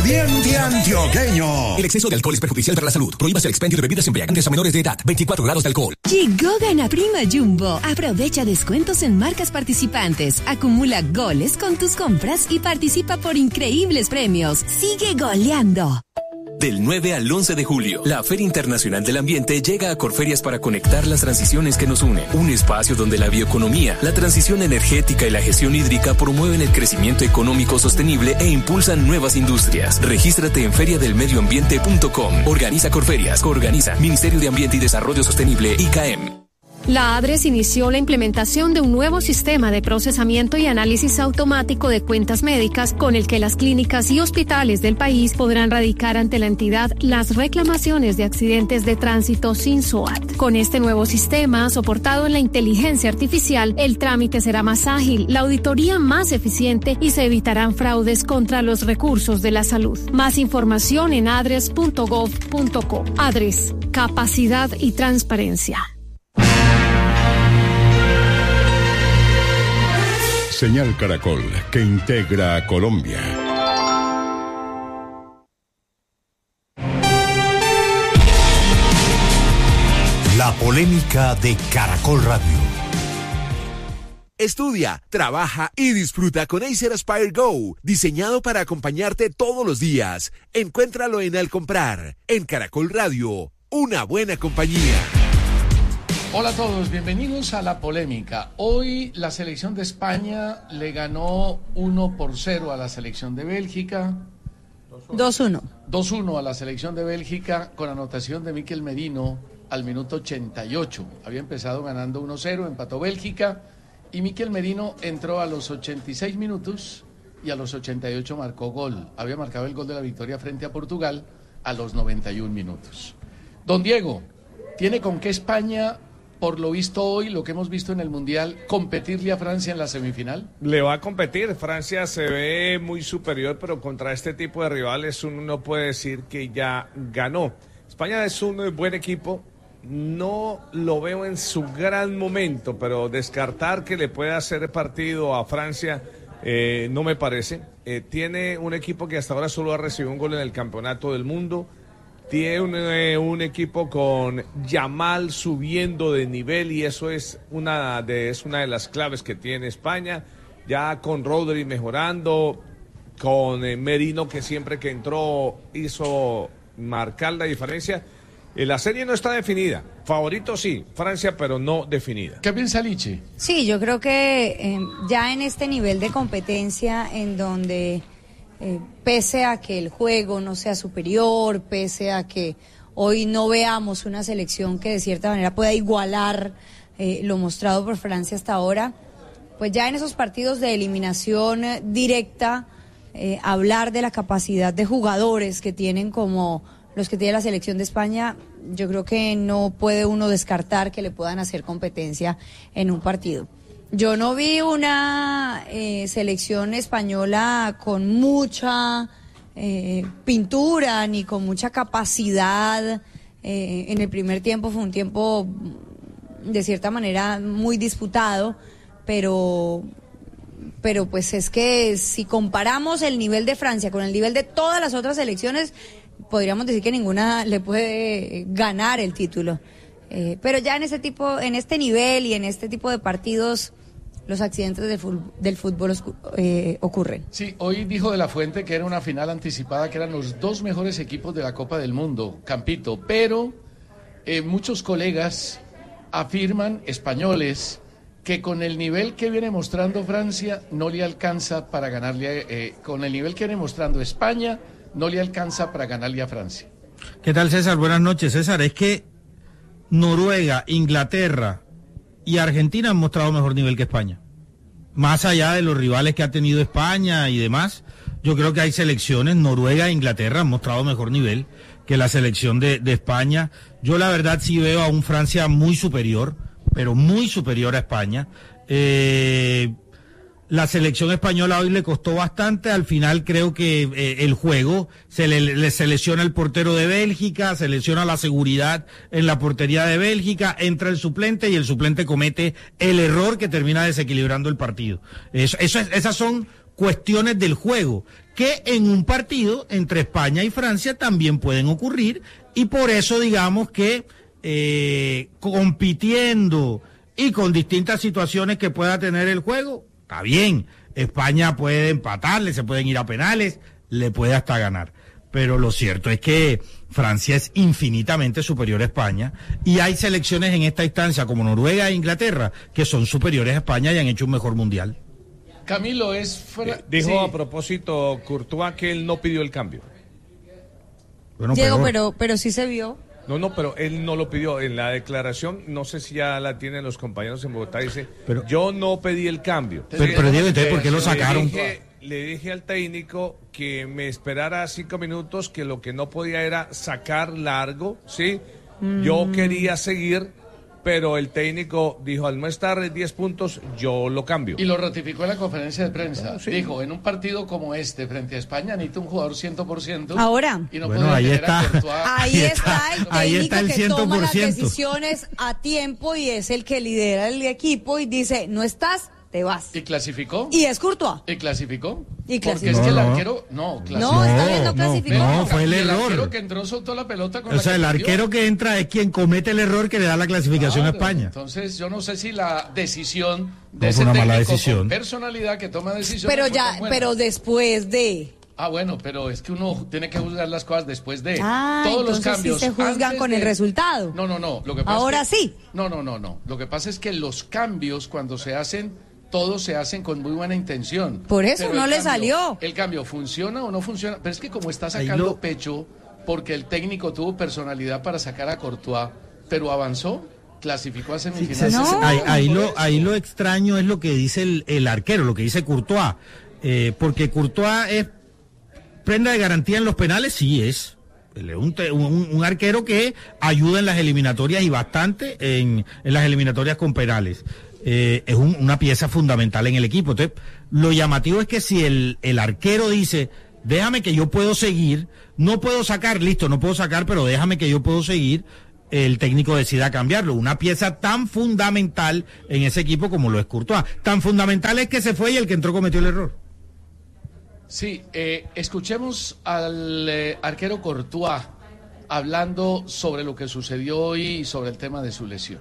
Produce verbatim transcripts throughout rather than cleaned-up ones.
Aguardiente antioqueño. El exceso de alcohol es perjudicial para la salud. Prohíbas el expendio de bebidas embriagantes a menores de edad. veinticuatro grados de alcohol. Llegó Gana Prima Jumbo. Aprovecha descuentos en marcas participantes. Acumula goles con tus compras y participa por increíbles premios. Sigue goleando. Del nueve al once de julio, la Feria Internacional del Ambiente llega a Corferias para conectar las transiciones que nos unen. Un espacio donde la bioeconomía, la transición energética y la gestión hídrica promueven el crecimiento económico sostenible e impulsan nuevas industrias. Regístrate en feria del medio ambiente punto com. Organiza Corferias. Organiza Ministerio de Ambiente y Desarrollo Sostenible, I C A E M. La ADRES inició la implementación de un nuevo sistema de procesamiento y análisis automático de cuentas médicas con el que las clínicas y hospitales del país podrán radicar ante la entidad las reclamaciones de accidentes de tránsito sin S O A T. Con este nuevo sistema, soportado en la inteligencia artificial, el trámite será más ágil, la auditoría más eficiente y se evitarán fraudes contra los recursos de la salud. Más información en adres punto gov punto co. ADRES, capacidad y transparencia. Señal Caracol, que integra a Colombia. La polémica de Caracol Radio. Estudia, trabaja y disfruta con Acer Aspire Go, diseñado para acompañarte todos los días. Encuéntralo en Al Comprar, en Caracol Radio, una buena compañía. Hola a todos, bienvenidos a La Polémica. Hoy la selección de España le ganó uno por cero a la selección de Bélgica. dos uno. dos uno a la selección de Bélgica con anotación de Mikel Merino al minuto ochenta y ocho. Había empezado ganando uno cero, empató Bélgica y Mikel Merino entró a los ochenta y seis minutos y a los ochenta y ocho marcó gol. Había marcado el gol de la victoria frente a Portugal a los noventa y un minutos. Don Diego, ¿tiene con qué España, por lo visto hoy, lo que hemos visto en el Mundial, competirle a Francia en la semifinal? Le va a competir. Francia se ve muy superior, pero contra este tipo de rivales uno no puede decir que ya ganó. España es un buen equipo. No lo veo en su gran momento, pero descartar que le pueda hacer partido a Francia eh, no me parece. Eh, tiene un equipo que hasta ahora solo ha recibido un gol en el Campeonato del Mundo. Tiene un, eh, un equipo con Yamal subiendo de nivel y eso es una de es una de las claves que tiene España. Ya con Rodri mejorando, con eh, Merino que siempre que entró hizo marcar la diferencia. Eh, la serie no está definida. Favorito sí, Francia, pero no definida. ¿Qué piensa Lichi? Sí, yo creo que eh, ya en este nivel de competencia en donde... Eh, pese a que el juego no sea superior, pese a que hoy no veamos una selección que de cierta manera pueda igualar eh, lo mostrado por Francia hasta ahora, pues ya en esos partidos de eliminación eh, directa, eh, hablar de la capacidad de jugadores que tienen como los que tiene la selección de España, yo creo que no puede uno descartar que le puedan hacer competencia en un partido. Yo no vi una eh, selección española con mucha eh, pintura ni con mucha capacidad. Eh, en el primer tiempo fue un tiempo de cierta manera muy disputado, pero, pero pues es que si comparamos el nivel de Francia con el nivel de todas las otras selecciones, podríamos decir que ninguna le puede ganar el título. Eh, pero ya en este tipo, en este nivel y en este tipo de partidos, los accidentes del fútbol, del fútbol eh, ocurren. Sí, hoy dijo De la Fuente que era una final anticipada, que eran los dos mejores equipos de la Copa del Mundo, Campito, pero eh, muchos colegas afirman, españoles, que con el nivel que viene mostrando Francia no le alcanza para ganarle, eh, con el nivel que viene mostrando España no le alcanza para ganarle a Francia. ¿Qué tal, César? Buenas noches, César. Es que Noruega, Inglaterra y Argentina han mostrado mejor nivel que España. Más allá de los rivales que ha tenido España y demás, yo creo que hay selecciones, Noruega e Inglaterra han mostrado mejor nivel que la selección de, de España. Yo la verdad sí veo a un Francia muy superior, pero muy superior a España. Eh, la selección española hoy le costó bastante, al final creo que eh, el juego, se le, le se lesiona el portero de Bélgica, se lesiona la seguridad en la portería de Bélgica, entra el suplente y el suplente comete el error que termina desequilibrando el partido. Eso, eso es, esas son cuestiones del juego, que en un partido entre España y Francia también pueden ocurrir, y por eso digamos que eh, compitiendo y con distintas situaciones que pueda tener el juego, está bien, España puede empatarle, se pueden ir a penales, le puede hasta ganar, pero lo cierto es que Francia es infinitamente superior a España, y hay selecciones en esta instancia como Noruega e Inglaterra que son superiores a España y han hecho un mejor mundial. Camilo, es fuera... Eh, dijo sí. a propósito Courtois que él no pidió el cambio. Bueno, Diego, pero... pero, pero sí se vio. No, no, pero él no lo pidió. En la declaración, no sé si ya la tienen los compañeros en Bogotá, dice, pero, yo no pedí el cambio. Pero, pero Diego, entonces, ¿por qué lo sacaron? Le dije, le dije al técnico que me esperara cinco minutos, que lo que no podía era sacar largo, ¿sí? Mm. Yo quería seguir, pero el técnico dijo, al no estar diez puntos, yo lo cambio. Y lo ratificó en la conferencia de prensa. No, sí. Dijo, en un partido como este, frente a España, necesita un jugador cien por ciento. Ahora. Y no bueno, ahí está. Ahí está el ahí está técnico el que toma las cien por ciento. decisiones a tiempo y es el que lidera el equipo y dice, no estás, te vas. ¿Y clasificó? Y es Courtois. ¿Y clasificó? Y Porque clasificó. es que el No, no. arquero... No, clasificó. No, está bien, no clasificó. No, no, fue el Y el error. arquero que entró soltó la pelota con O la sea, que el perdió. arquero que entra es quien comete el error que le da la clasificación Claro, a España. Entonces, yo no sé si la decisión de No, ese fue una técnico mala con decisión. personalidad que toma decisiones Pero fue ya, tan buena. pero después de... Ah, bueno, pero es que uno tiene que juzgar las cosas después de Ah, todos los entonces cambios. sí se juzgan antes con de... el resultado. No, no, no. Lo que pasa Ahora es que... sí. No, no, no, no. Lo que pasa es que los cambios cuando se hacen, todos se hacen con muy buena intención. Por eso Pero no el le cambio- salió. El cambio funciona o no funciona. Pero es que como está sacando lo- pecho, porque el técnico tuvo personalidad para sacar a Courtois, pero avanzó, clasificó a Sí, semifinales. sí, sí, No. ahí, ahí Por lo, eso. ahí lo extraño es lo que dice el, el arquero, lo que dice Courtois, eh, porque Courtois es prenda de garantía en los penales, sí es. Él es un, te- un, un arquero que ayuda en las eliminatorias y bastante en, en las eliminatorias con penales. Eh, es un- una pieza fundamental en el equipo. Entonces, lo llamativo es que si el, el arquero dice, déjame que yo puedo seguir, no puedo sacar, listo, no puedo sacar, pero déjame que yo puedo seguir, el técnico decida cambiarlo. Una pieza tan fundamental en ese equipo como lo es Courtois. Tan fundamental es que se fue y el que entró cometió el error. Sí, eh, escuchemos al eh, arquero Courtois hablando sobre lo que sucedió hoy y sobre el tema de su lesión.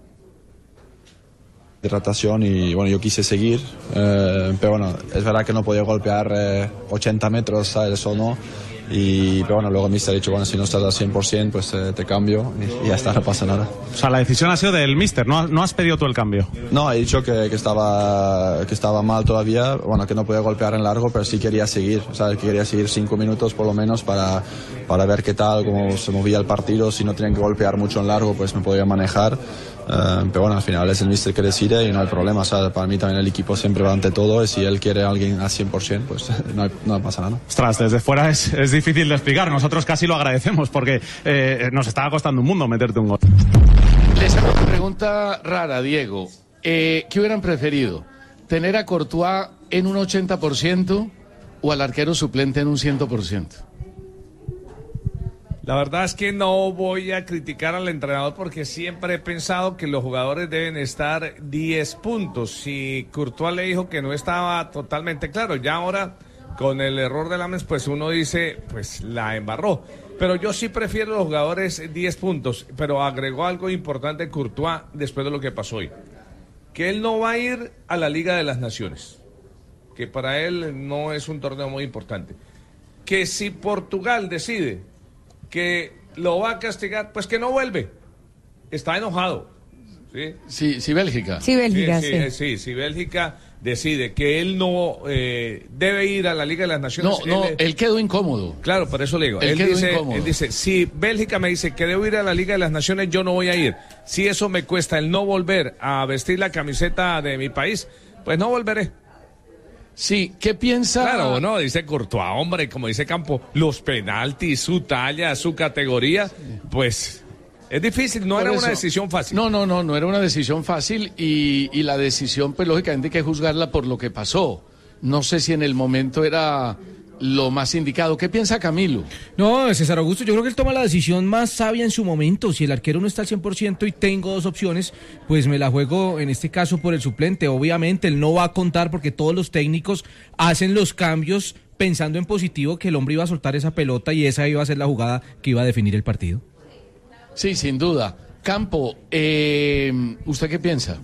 Hidratación y bueno, yo quise seguir, eh, pero bueno, es verdad que no podía golpear eh, ochenta metros, ¿sabes? Eso no. Y pero bueno, luego el míster ha dicho, bueno, si no estás al cien por ciento, pues eh, te cambio y, y ya está, no pasa nada. O sea, la decisión ha sido del míster, ¿no, no has pedido tú el cambio? No, he dicho que, que, estaba, que estaba mal todavía, bueno, que no podía golpear en largo, pero sí quería seguir, ¿sabes? Que quería seguir cinco minutos por lo menos para, para ver qué tal, cómo se movía el partido, si no tenían que golpear mucho en largo, pues me podía manejar. Uh, pero bueno, al final es el míster que decide y no hay problema, o sea, para mí también el equipo siempre va ante todo y si él quiere a alguien al cien por ciento, pues no, hay, no pasa nada. Ostras, desde fuera es, es difícil de explicar, nosotros casi lo agradecemos porque eh, nos estaba costando un mundo meterte un gol. Les hago una pregunta rara, Diego. Eh, ¿Qué hubieran preferido? ¿Tener a Courtois en un ochenta por ciento o al arquero suplente en un cien por ciento? La verdad es que no voy a criticar al entrenador porque siempre he pensado que los jugadores deben estar diez puntos. Si Courtois le dijo que no estaba totalmente claro, ya ahora con el error de Lammens, pues uno dice, pues la embarró. Pero yo sí prefiero los jugadores diez puntos, pero agregó algo importante Courtois después de lo que pasó hoy. Que él no va a ir a la Liga de las Naciones, que para él no es un torneo muy importante. Que si Portugal decide que lo va a castigar, pues que no vuelve. Está enojado. Sí, sí, sí Bélgica. Sí, Bélgica, sí. sí. Sí, sí, sí, Bélgica decide que él no eh, debe ir a la Liga de las Naciones. No, no, él, él quedó incómodo. Claro, por eso le digo. Él Él, quedó dice, incómodo. él dice, si Bélgica me dice que debo ir a la Liga de las Naciones, yo no voy a ir. Si eso me cuesta el no volver a vestir la camiseta de mi país, pues no volveré. Sí, ¿qué piensa? Claro, no, dice Courtois, hombre, como dice Campo, los penaltis, su talla, su categoría, pues es difícil, no Por era eso. una decisión fácil. No, no, no, no era una decisión fácil y, y la decisión, pues lógicamente hay que juzgarla por lo que pasó. No sé si en el momento era lo más indicado. ¿Qué piensa Camilo? No, César Augusto, yo creo que él toma la decisión más sabia en su momento. Si el arquero no está al cien por ciento y tengo dos opciones, pues me la juego en este caso por el suplente. Obviamente él no va a contar porque todos los técnicos hacen los cambios pensando en positivo, que el hombre iba a soltar esa pelota y esa iba a ser la jugada que iba a definir el partido. Sí, sin duda. Campo, eh, ¿usted qué piensa?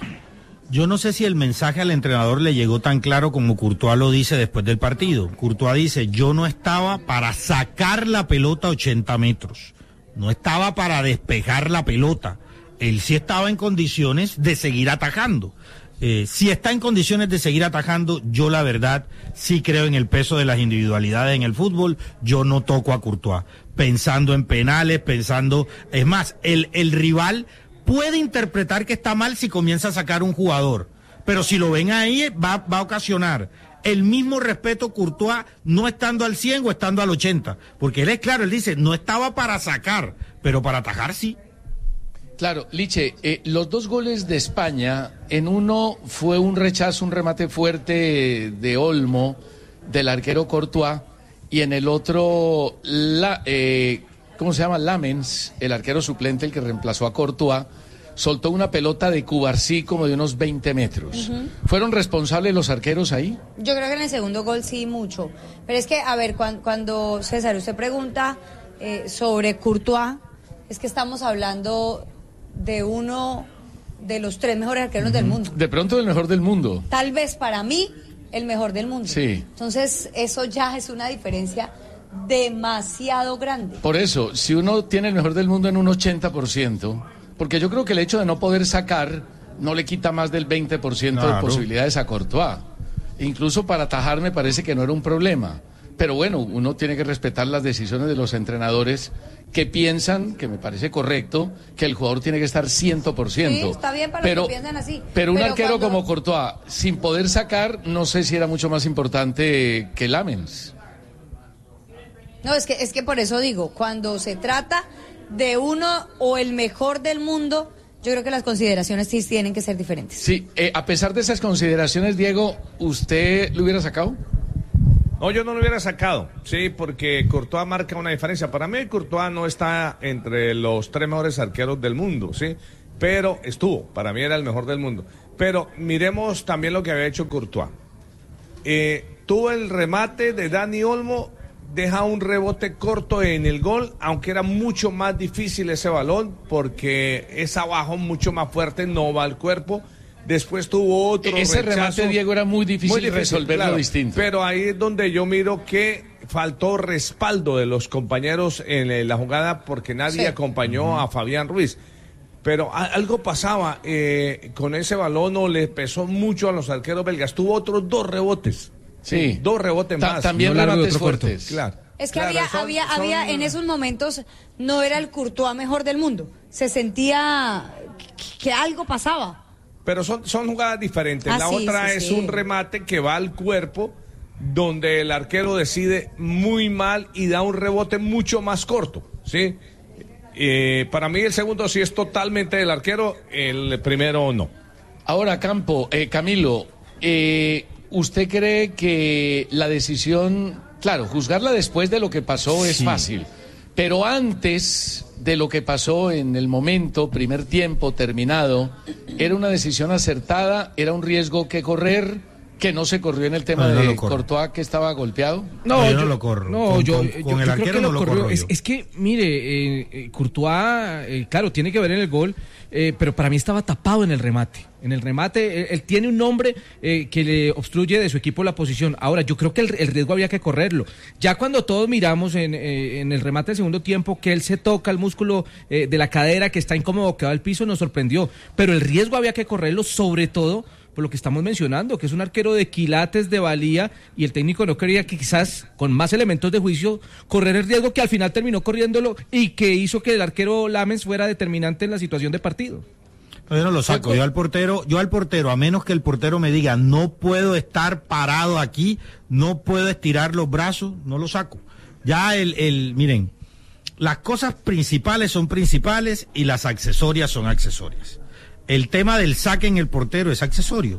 Yo no sé si el mensaje al entrenador le llegó tan claro como Courtois lo dice después del partido. Courtois dice, yo no estaba para sacar la pelota a ochenta metros, no estaba para despejar la pelota. Él sí estaba en condiciones de seguir atajando. Eh, si está en condiciones de seguir atajando, yo la verdad sí creo en el peso de las individualidades en el fútbol. Yo no toco a Courtois, pensando en penales, pensando... Es más, el, el rival... puede interpretar que está mal si comienza a sacar un jugador, pero si lo ven ahí va, va a ocasionar el mismo respeto Courtois no estando al cien o estando al ochenta, porque él es claro, él dice, no estaba para sacar, pero para atajar sí. Claro, Liche, eh, los dos goles de España, en uno fue un rechazo, un remate fuerte de Olmo, del arquero Courtois, y en el otro, la... Eh, ¿cómo se llama? Lamens, el arquero suplente, el que reemplazó a Courtois, soltó una pelota de Cubarsí como de unos veinte metros. Uh-huh. ¿Fueron responsables los arqueros ahí? Yo creo que en el segundo gol sí, mucho. Pero es que, a ver, cuando, cuando César, usted pregunta eh, sobre Courtois, es que estamos hablando de uno de los tres mejores arqueros uh-huh. del mundo. De pronto el mejor del mundo. Tal vez para mí, el mejor del mundo. Sí. Entonces, eso ya es una diferencia demasiado grande. Por eso, si uno tiene el mejor del mundo en un ochenta por ciento, porque yo creo que el hecho de no poder sacar no le quita más del veinte por ciento claro. de posibilidades a Courtois. Incluso para atajar me parece que no era un problema. Pero bueno, uno tiene que respetar las decisiones de los entrenadores que piensan, que me parece correcto, que el jugador tiene que estar cien por ciento. Sí, está bien para pero, los que piensan así. Pero un pero arquero cuando... como Courtois, sin poder sacar, no sé si era mucho más importante que Lamens. No, es que, es que por eso digo, cuando se trata de uno o el mejor del mundo, yo creo que las consideraciones sí tienen que ser diferentes. Sí, eh, a pesar de esas consideraciones, Diego, ¿usted lo hubiera sacado? No, yo no lo hubiera sacado, sí, porque Courtois marca una diferencia. Para mí, Courtois no está entre los tres mejores arqueros del mundo, sí, pero estuvo, para mí era el mejor del mundo. Pero miremos también lo que había hecho Courtois. Eh, tuvo el remate de Dani Olmo, deja un rebote corto en el gol, aunque era mucho más difícil ese balón, porque es abajo, mucho más fuerte, no va al cuerpo. Después tuvo otro Ese rechazo. remate, Diego, era muy difícil, muy difícil resolverlo claro, distinto. Pero ahí es donde yo miro que faltó respaldo de los compañeros en la jugada, porque nadie sí. acompañó uh-huh. a Fabián Ruiz. Pero a, algo pasaba eh, con ese balón, o le pesó mucho a los arqueros belgas. Tuvo otros dos rebotes. Sí, dos rebotes Ta- más. También no rebotes fuertes. Claro. Es que claro, había, son, había, son... había, en esos momentos no era el Courtois mejor del mundo. Se sentía que, que algo pasaba. Pero son, son jugadas diferentes. Ah, la sí, otra sí, es sí. un remate que va al cuerpo, donde el arquero decide muy mal y da un rebote mucho más corto, ¿sí? Eh, para mí el segundo sí es totalmente del arquero, el primero no. Ahora, Campo, eh, Camilo, eh, ¿usted cree que la decisión, claro, juzgarla después de lo que pasó es sí. fácil, pero antes de lo que pasó en el momento, primer tiempo terminado, era una decisión acertada, era un riesgo que correr, que no se corrió en el tema no, de Courtois, que estaba golpeado? No, no yo no lo corro. No, con, yo, con, yo, con yo el creo que no lo, lo corrió. corro Es, es que, mire, eh, eh, Courtois, eh, claro, tiene que ver en el gol, eh, pero para mí estaba tapado en el remate. En el remate, él, él tiene un hombre eh, que le obstruye de su equipo la posición. Ahora, yo creo que el, el riesgo había que correrlo. Ya cuando todos miramos en, eh, en el remate del segundo tiempo que él se toca el músculo eh, de la cadera, que está incómodo, que va al piso, nos sorprendió. Pero el riesgo había que correrlo, sobre todo por lo que estamos mencionando, que es un arquero de quilates, de valía, y el técnico no quería que quizás con más elementos de juicio correr el riesgo que al final terminó corriéndolo y que hizo que el arquero Lamens fuera determinante en la situación de partido. Yo no lo saco, yo al portero, yo al portero, a menos que el portero me diga, no puedo estar parado aquí, no puedo estirar los brazos, no lo saco. Ya el, el, miren, las cosas principales son principales y las accesorias son accesorias. El tema del saque en el portero es accesorio.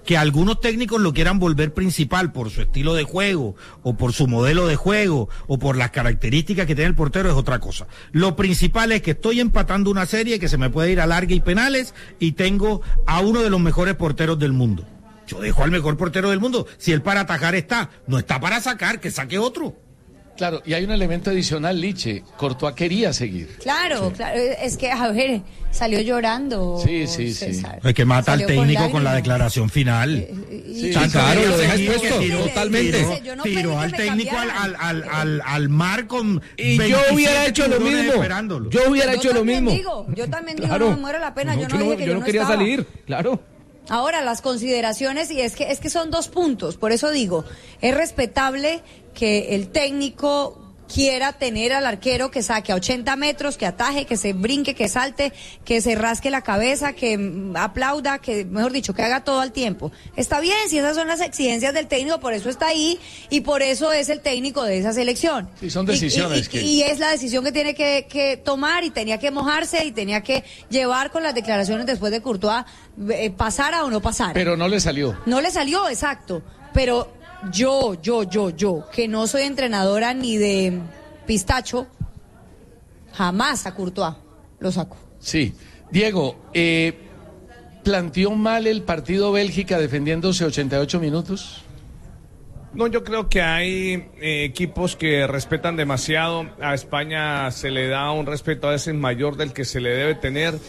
Que algunos técnicos lo quieran volver principal por su estilo de juego, o por su modelo de juego, o por las características que tiene el portero, es otra cosa. Lo principal es que estoy empatando una serie que se me puede ir a larga y penales, y tengo a uno de los mejores porteros del mundo. Yo dejo al mejor portero del mundo. Si él para atajar está, no está para sacar, que saque otro. Claro, y hay un elemento adicional, Liche. Courtois quería seguir. Claro, sí. claro, es que, a ver, salió llorando. Sí, sí, sí. Es que mata al técnico con, con la declaración final. Eh, sí, sí, claro, lo deja expuesto, tiró, totalmente. Tiró, tiró, tiró al técnico al, al, al, al, al mar con Y yo hubiera hecho lo mismo. Yo hubiera yo hecho lo mismo. Digo, yo también digo, claro. no me muero la pena. No, yo no, yo dije no, que yo yo no no quería estaba. salir, claro. Ahora, las consideraciones, y es que, es que son dos puntos, por eso digo, es respetable que el técnico quiera tener al arquero que saque a ochenta metros, que ataje, que se brinque, que salte, que se rasque la cabeza, que aplauda, que, mejor dicho, que haga todo al tiempo. Está bien, si esas son las exigencias del técnico, por eso está ahí y por eso es el técnico de esa selección. Sí, son decisiones. Y, y, y, que... y es la decisión que tiene que, que tomar, y tenía que mojarse y tenía que llevar con las declaraciones después de Courtois, eh, pasara o no pasara. Pero no le salió. No le salió, exacto, pero... Yo, yo, yo, yo, que no soy entrenadora ni de pistacho, jamás a Courtois lo saco. Sí. Diego, eh, ¿planteó mal el partido Bélgica defendiéndose ochenta y ocho minutos? No, yo creo que hay eh, equipos que respetan demasiado. A España se le da un respeto a veces mayor del que se le debe tener.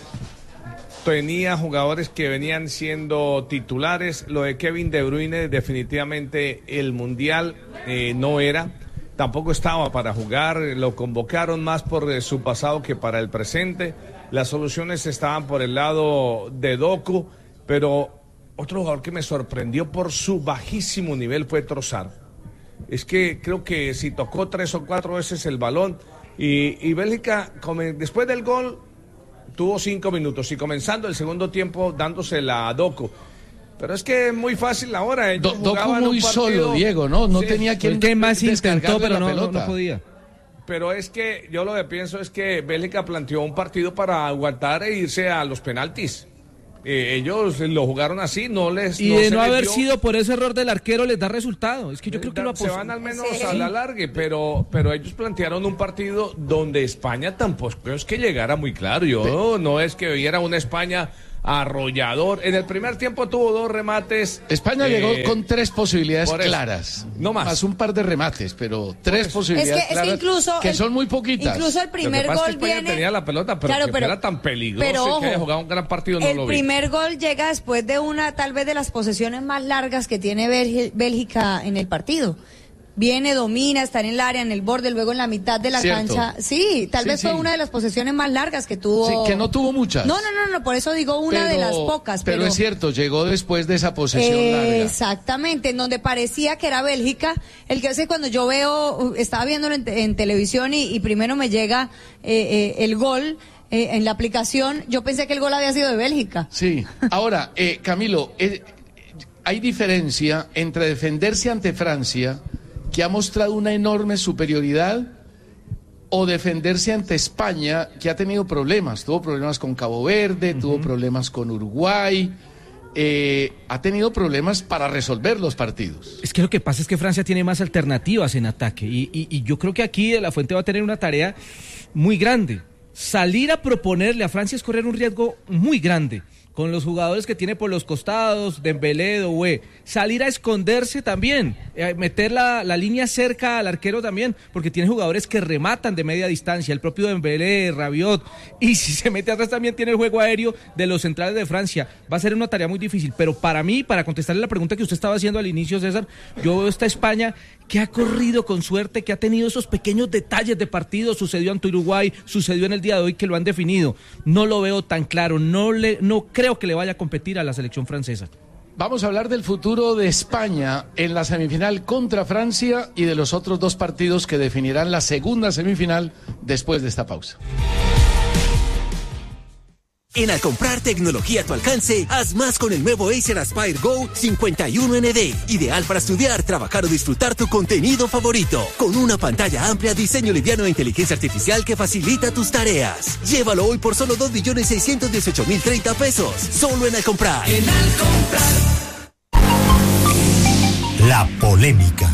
Tenía jugadores que venían siendo titulares. Lo de Kevin De Bruyne, definitivamente el Mundial eh, no era. Tampoco estaba para jugar. Lo convocaron más por eh, su pasado que para el presente. Las soluciones estaban por el lado de Doku. Pero otro jugador que me sorprendió por su bajísimo nivel fue Trossard. Es que creo que si tocó tres o cuatro veces el balón. Y, y Bélgica, después del gol... tuvo cinco minutos y comenzando el segundo tiempo dándosela a Doku. Pero es que es muy fácil ahora. Do, Doku muy solo, Diego, ¿no? No sí, tenía quien que más intentó, pero no, no, no podía. Pero es que yo lo que pienso es que Bélgica planteó un partido para aguantar e irse a los penaltis. Eh, ellos lo jugaron así, no les... Y no de se no haber dio. sido por ese error del arquero les da resultado. Es que yo creo que lo se van al menos sí. a la larga, pero, pero ellos plantearon un partido donde España tampoco es que llegara muy claro. Yo sí. no es que viera una España arrollador. En el primer tiempo tuvo dos remates. España eh, llegó con tres posibilidades claras. No más. Más un par de remates, pero tres pues, posibilidades es que, claras es que, incluso que el, son muy poquitas. Incluso el primer Lo que pasa gol es que España viene... tenía la pelota, pero claro, que pero, era tan peligroso pero, ojo, que haya jugado un gran partido no el lo vi. El primer gol llega después de una, tal vez de las posesiones más largas que tiene Bélgica en el partido. Viene, domina, está en el área, en el borde, luego en la mitad de la Cierto. cancha. Sí, tal sí, vez sí. fue una de las posesiones más largas que tuvo. Sí, que no tuvo muchas. No, no, no, no, por eso digo una pero, de las pocas. Pero, pero es cierto, llegó después de esa posesión eh, larga. Exactamente, en donde parecía que era Bélgica. El que hace cuando yo veo, estaba viéndolo en, en televisión y, y primero me llega eh, eh, el gol. Eh, en la aplicación, yo pensé que el gol había sido de Bélgica. Sí. Ahora, eh, Camilo, eh, hay diferencia entre defenderse ante Francia, que ha mostrado una enorme superioridad, o defenderse ante España, que ha tenido problemas. Tuvo problemas con Cabo Verde, uh-huh. tuvo problemas con Uruguay, eh, ha tenido problemas para resolver los partidos. Es que lo que pasa es que Francia tiene más alternativas en ataque, y, y, y yo creo que aquí De La Fuente va a tener una tarea muy grande. Salir a proponerle a Francia es correr un riesgo muy grande, con los jugadores que tiene por los costados, Dembélé, Doué. Salir a esconderse también, eh, meter la, la línea cerca al arquero también, porque tiene jugadores que rematan de media distancia, el propio Dembélé, Rabiot, y si se mete atrás también tiene el juego aéreo de los centrales de Francia. Va a ser una tarea muy difícil, pero para mí, para contestarle la pregunta que usted estaba haciendo al inicio, César, yo veo esta España que ha corrido con suerte, que ha tenido esos pequeños detalles de partido. Sucedió ante Uruguay, sucedió en el día de hoy que lo han definido. No lo veo tan claro, no le, no creo que le vaya a competir a la selección francesa. Vamos a hablar del futuro de España en la semifinal contra Francia y de los otros dos partidos que definirán la segunda semifinal después de esta pausa. En Al comprar tecnología a tu alcance, haz más con el nuevo Acer Aspire Go cincuenta y uno N D. Ideal para estudiar, trabajar o disfrutar tu contenido favorito. Con una pantalla amplia, diseño liviano e inteligencia artificial que facilita tus tareas. Llévalo hoy por solo dos millones seiscientos dieciocho mil treinta pesos. Solo en Al comprar. En Al comprar. La polémica.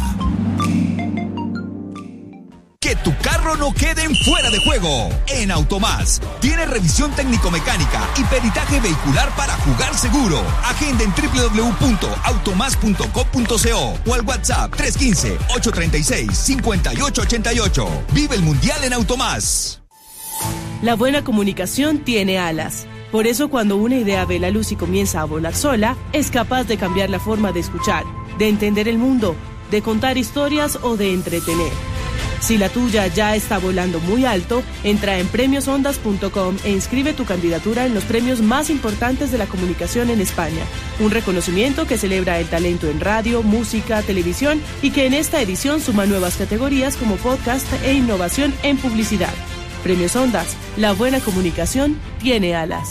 Que tu carro no quede en fuera de juego. En Automás tiene revisión técnico-mecánica y peritaje vehicular para jugar seguro. Agenda en doble u doble u doble u punto automás punto co punto co o al WhatsApp tres uno cinco, ocho tres seis, cinco ocho ocho ocho. Vive el Mundial en Automás. La buena comunicación tiene alas. Por eso cuando una idea ve la luz y comienza a volar sola, es capaz de cambiar la forma de escuchar, de entender el mundo, de contar historias o de entretener. Si la tuya ya está volando muy alto, entra en premios ondas punto com e inscribe tu candidatura en los premios más importantes de la comunicación en España. Un reconocimiento que celebra el talento en radio, música, televisión y que en esta edición suma nuevas categorías como podcast e innovación en publicidad. Premios Ondas, la buena comunicación tiene alas.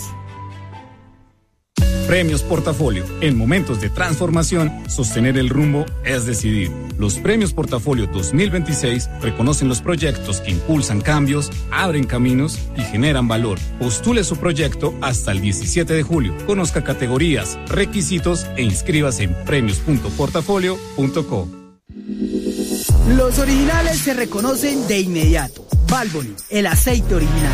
Premios Portafolio. En momentos de transformación, sostener el rumbo es decidir. Los Premios Portafolio dos mil veintiséis reconocen los proyectos que impulsan cambios, abren caminos y generan valor. Postule su proyecto hasta el diecisiete de julio. Conozca categorías, requisitos e inscríbase en premios punto portafolio punto co. Los originales se reconocen de inmediato. Valvoline, el aceite original.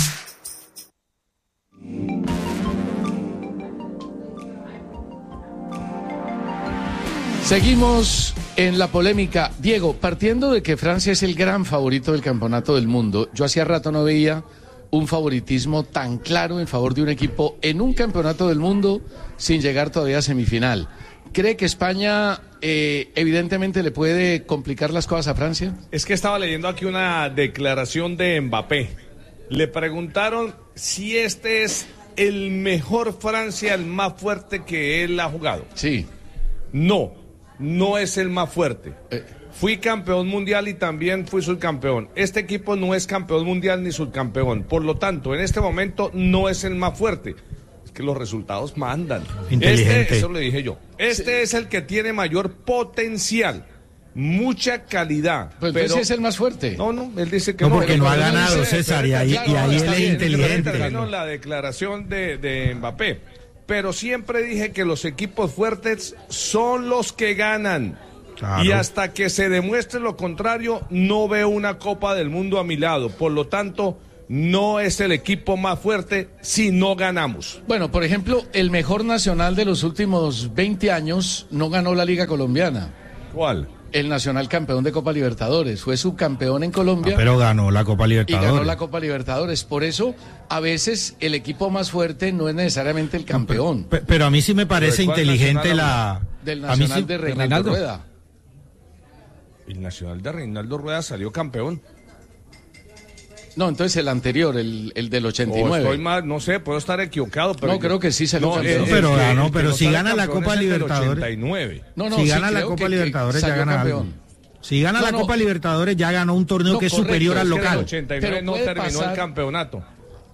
Seguimos en la polémica. Diego, partiendo de que Francia es el gran favorito del campeonato del mundo, yo hacía rato no veía un favoritismo tan claro en favor de un equipo en un campeonato del mundo sin llegar todavía a semifinal. ¿Cree que España eh, evidentemente le puede complicar las cosas a Francia? Es que estaba leyendo aquí una declaración de Mbappé. Le preguntaron si este es el mejor Francia, el más fuerte que él ha jugado. Sí. No. No es el más fuerte. Fui campeón mundial y también fui subcampeón. Este equipo no es campeón mundial ni subcampeón. Por lo tanto, en este momento no es el más fuerte. Es que los resultados mandan. Inteligente. Este, eso le dije yo. Este sí. Es el que tiene mayor potencial. Mucha calidad. Pues pero ese es el más fuerte. No, no, él dice que no. no porque pero no ha ganado, dice, César, y ahí, claro, y ahí él es bien, inteligente. Terminó la declaración de, de Mbappé. Pero siempre dije que los equipos fuertes son los que ganan. Claro. Y hasta que se demuestre lo contrario, no veo una Copa del Mundo a mi lado. Por lo tanto, no es el equipo más fuerte si no ganamos. Bueno, por ejemplo, el mejor nacional de los últimos veinte años no ganó la Liga Colombiana. ¿Cuál? El Nacional campeón de Copa Libertadores. Fue subcampeón en Colombia. Ah, pero ganó la Copa Libertadores. Y ganó la Copa Libertadores. Por eso, a veces, el equipo más fuerte no es necesariamente el campeón. No, pero, pero a mí sí me parece inteligente la... Del Nacional sí, de Reinaldo Rueda. El Nacional de Reinaldo Rueda salió campeón. No, entonces el anterior, el, el del ochenta y nueve. O estoy mal, no sé, puedo estar equivocado. Pero no, yo, creo que sí salió no, campeón. Eh, pero ganó, no, pero si gana la Copa Libertadores. ochenta y nueve. No, no, si gana sí, la Copa Libertadores ya gana campeón. Algo. Si gana no, la no, Copa Libertadores ya ganó un torneo no, que es correcto, superior al local. En el ochenta y nueve pero no terminó pasar, el campeonato.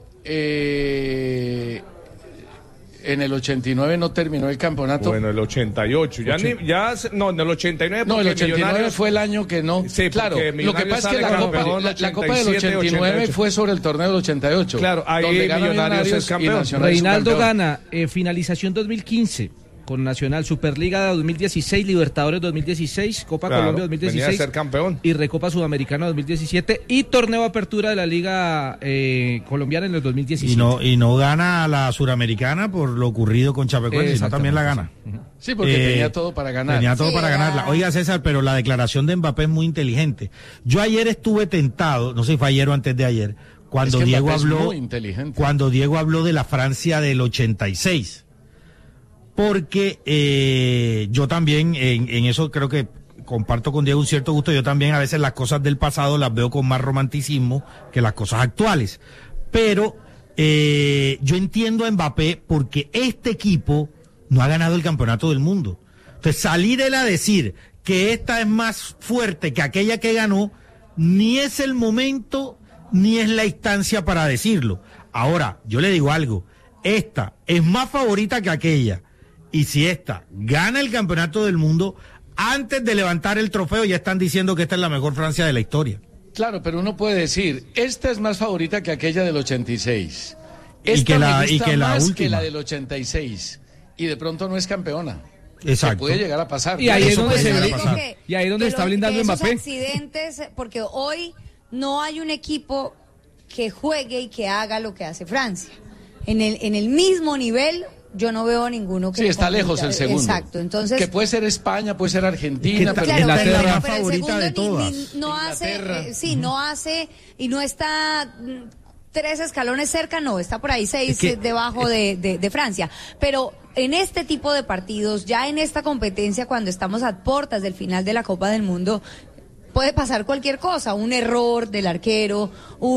Eh, en el ochenta y nueve no terminó el campeonato. Bueno, el ochenta y ocho. Ya, ni, ya no, en el ochenta y nueve. No, el ochenta y nueve fue el año que no. Sí, claro. Lo que pasa es que la Copa, la, la Copa del ochenta y nueve fue sobre el torneo del ochenta y ocho. Claro, ahí donde gana Millonarios, Millonarios es campeón. Reinaldo gana eh, finalización dos mil quince. Con Nacional, Superliga dos mil dieciséis, Libertadores dos mil dieciséis, Copa claro, Colombia dos mil dieciséis, venía a ser campeón. Y Recopa Sudamericana dos mil diecisiete y Torneo Apertura de la Liga eh, Colombiana en el dos mil diecisiete. Y no, y no gana la Suramericana por lo ocurrido con Chapecoense, sino también la gana. Sí, porque eh, tenía todo para ganar. Tenía todo sí, para ganarla. Oiga, César, pero la declaración de Mbappé es muy inteligente. Yo ayer estuve tentado, no sé si fue ayer o antes de ayer, cuando es que Diego Mbappé habló, es muy inteligente. cuando Diego habló de la Francia del ochenta y seis. Porque eh, yo también, en, en eso creo que comparto con Diego un cierto gusto, yo también a veces las cosas del pasado las veo con más romanticismo que las cosas actuales. Pero eh, yo entiendo a Mbappé porque este equipo no ha ganado el campeonato del mundo. Entonces salir él a decir que esta es más fuerte que aquella que ganó, ni es el momento ni es la instancia para decirlo. Ahora, yo le digo algo, esta es más favorita que aquella. Y si esta gana el campeonato del mundo, antes de levantar el trofeo ya están diciendo que esta es la mejor Francia de la historia. Claro, pero uno puede decir, esta es más favorita que aquella del ochenta y seis. Esta y que la, me gusta y que la más última. que la del ochenta y seis. Y de pronto no es campeona. Exacto. Que puede llegar a pasar. Y ahí es donde se ve- que, y ahí es donde que está lo- blindando que esos Mbappé. accidentes, porque hoy no hay un equipo que juegue y que haga lo que hace Francia. En el, en el mismo nivel, yo no veo ninguno que Sí, le está compita. lejos el segundo. Exacto, entonces... Que puede ser España, puede ser Argentina, pero Claro, Inglaterra pero, es la pero el favorita de segundo ni- todas. ni- no Inglaterra. hace, eh, sí, no hace y no está mm, tres escalones cerca, no, está por ahí seis Es que- eh, debajo de, de, de Francia. Pero en este tipo de partidos, ya en esta competencia, cuando estamos a puertas del final de la Copa del Mundo, puede pasar cualquier cosa, un error del arquero,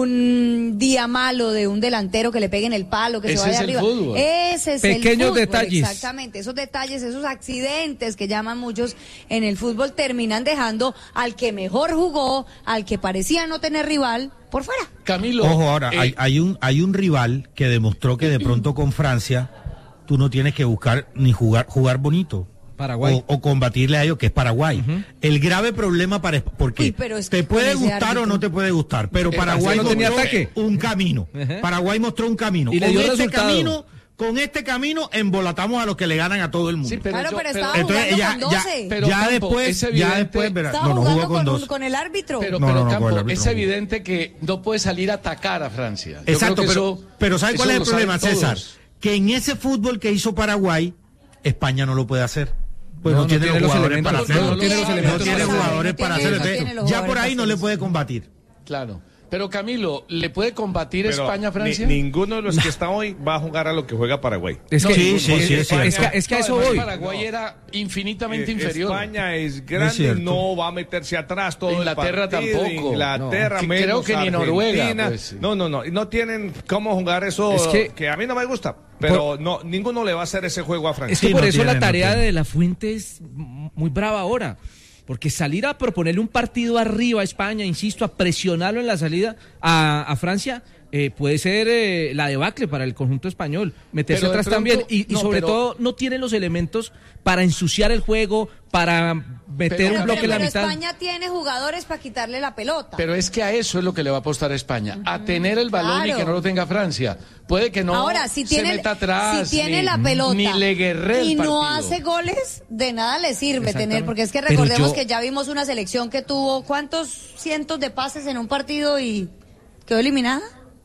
un día malo de un delantero que le pegue en el palo, que Ese se vaya es el arriba. fútbol. Ese es Pequeños el fútbol, detalles. exactamente. Esos detalles, esos accidentes que llaman muchos en el fútbol terminan dejando al que mejor jugó, al que parecía no tener rival, por fuera. Camilo. Ojo, ahora, eh, hay, hay, un, hay un rival que demostró que de pronto con Francia tú no tienes que buscar ni jugar, jugar bonito. Paraguay. O, o combatirle a ellos, que es Paraguay. Ujú. El grave problema para porque Uy, pero es te que puede con ese gustar o árbitro- no te puede gustar, pero Eh, Paraguay no tenía mostró ataque. un camino. Ajá. Paraguay mostró un camino. Y le con dio este resultado. camino, con este camino embolatamos a los que le ganan a todo el mundo. Sí, pero Claro, yo- pero pero- estaba Entonces jugando ya, con ya, doce. Pero, ya Campo, después, es ya evidente- después, verá, Estaba no, no jugando jugó con con, un- dos. con el árbitro. Pero, No, pero no, no, Campo, con el árbitro es no. evidente que no puede salir a atacar a Francia. Yo Exacto, creo que pero, eso- pero ¿sabe cuál es eso el lo saben problema, César? todos. Que en ese fútbol que hizo Paraguay, España no lo puede hacer. Pues no, No, no tiene, tiene los los jugadores elementos, para no, hacerlo. no tiene los elementos No tiene para hacerlo. jugadores No para tiene- hacerlo. no Entonces, tiene los ya por jugadores ahí no para le hacer puede combatir. Claro. Pero Camilo, ¿le puede combatir Pero España a Francia? ni- ninguno de los que está hoy va a jugar a lo que juega Paraguay. Es que, Sí, sí, sí, es cierto. es que, es que a eso No, además, voy. Paraguay era infinitamente Eh, inferior. España es Es grande, cierto. no va a meterse atrás todo Inglaterra el partido. tampoco. Inglaterra No. menos Creo que ni Noruega, Argentina. pues, sí. No, no, no. Y no tienen cómo jugar eso Es que, que- a mí no me gusta. Pero no, ninguno le va a hacer ese juego a Francia. Es que Sí, por no eso tiene, la no tarea tiene. de la Fuente es m- muy brava ahora. Porque salir a proponerle un partido arriba a España, insisto, a presionarlo en la salida a, a Francia, eh, puede ser eh, la debacle para el conjunto español. Meterse Pero de atrás pronto- también. Y, y no, sobre pero- todo, no tiene los elementos para ensuciar el juego, para meter Pero, un bloque en la pero mitad. España tiene jugadores para quitarle la pelota. Pero es que a eso es lo que le va a apostar a España, a tener el balón y Claro. que no lo tenga Francia. Puede que no Ahora, si se tiene, meta atrás, si tiene ni, la pelota ni le guerre el y no partido. hace goles, de nada le sirve Exactamente. tener, porque es que Pero recordemos yo- que ya vimos una selección que tuvo cuántos cientos de pases en un partido y quedó eliminada.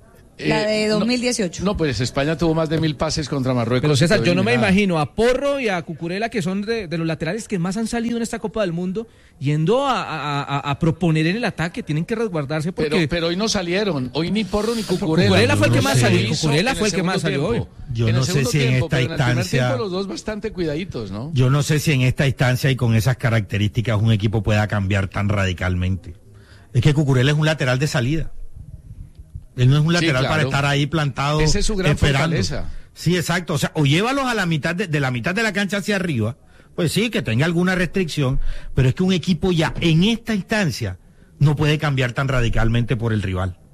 La Eh, de no- dos mil dieciocho. No, pues España tuvo más de mil pases contra Marruecos. Pero y César, quedó yo no me eliminada. imagino a Porro y a Cucurella, que son de, de los laterales que más han salido en esta Copa del Mundo, yendo a, a- a- a proponer en el ataque. Tienen que resguardarse porque... Pero, pero hoy no salieron, hoy ni Porro ni Cucurella. Cucurella fue el que más Lo salió, hizo Cucurella en fue el que segundo más salió tiempo. Yo En no el sé segundo si en tiempo, esta pero en el primer instancia- tiempo los dos bastante cuidaditos, ¿no? Yo no sé si en esta instancia y con esas características un equipo pueda cambiar tan radicalmente. Es que Cucurella es un lateral de salida. Él no es un Sí, lateral claro. para estar ahí plantado. Esa es su gran esperando. fortaleza. Sí, exacto. O sea, o llévalos a la mitad de, de la mitad de la cancha hacia arriba. Pues sí, que tenga alguna restricción. Pero es que un equipo ya en esta instancia no puede cambiar tan radicalmente por el rival.